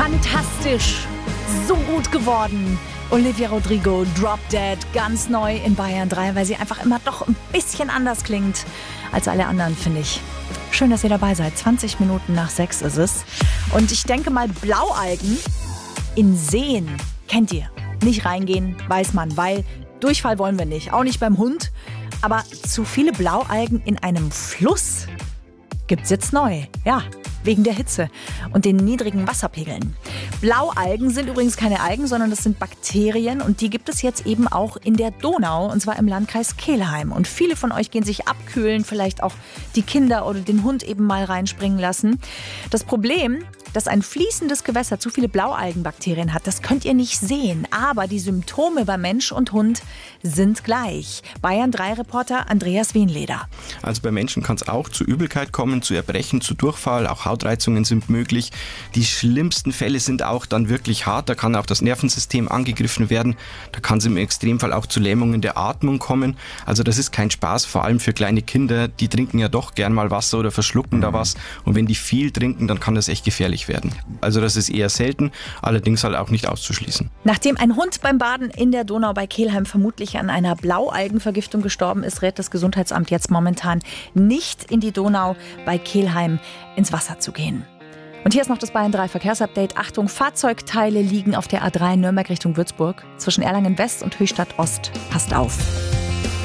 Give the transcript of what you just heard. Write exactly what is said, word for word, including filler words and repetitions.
Fantastisch, so gut geworden. Olivia Rodrigo, Drop Dead, ganz neu in Bayern drei, weil sie einfach immer doch ein bisschen anders klingt als alle anderen, finde ich. Schön, dass ihr dabei seid. zwanzig Minuten nach sechs ist es. Und ich denke mal, Blaualgen in Seen kennt ihr. Nicht reingehen, weiß man, weil Durchfall wollen wir nicht. Auch nicht beim Hund. Aber zu viele Blaualgen in einem Fluss gibt's jetzt neu. Ja, wegen der Hitze und den niedrigen Wasserpegeln. Blaualgen sind übrigens keine Algen, sondern das sind Bakterien und die gibt es jetzt eben auch in der Donau und zwar im Landkreis Kelheim. Und viele von euch gehen sich abkühlen, vielleicht auch die Kinder oder den Hund eben mal reinspringen lassen. Das Problem, dass ein fließendes Gewässer zu viele Blaualgenbakterien hat, das könnt ihr nicht sehen. Aber die Symptome bei Mensch und Hund sind gleich. Bayern drei Reporter Andreas Wienleder. Also bei Menschen kann es auch zu Übelkeit kommen, zu Erbrechen, zu Durchfall, auch Hautreizungen sind möglich. Die schlimmsten Fälle sind auch dann wirklich hart, da kann auch das Nervensystem angegriffen werden. Da kann es im Extremfall auch zu Lähmungen der Atmung kommen. Also das ist kein Spaß, vor allem für kleine Kinder. Die trinken ja doch gern mal Wasser oder verschlucken da was. Und wenn die viel trinken, dann kann das echt gefährlich werden. Also das ist eher selten, allerdings halt auch nicht auszuschließen. Nachdem ein Hund beim Baden in der Donau bei Kelheim vermutlich an einer Blaualgenvergiftung gestorben ist, rät das Gesundheitsamt jetzt momentan nicht in die Donau bei Kelheim ins Wasser zu gehen. Und hier ist noch das Bayern drei Verkehrsupdate. Achtung, Fahrzeugteile liegen auf der A drei Nürnberg Richtung Würzburg zwischen Erlangen West und Höchstadt Ost. Passt auf.